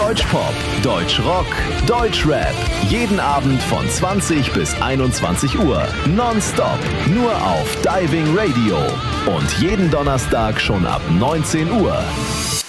Deutschpop, Deutschrock, Deutschrap. Jeden Abend von 20 bis 21 Uhr. Nonstop. Nur auf Diving Radio. Und jeden Donnerstag schon ab 19 Uhr.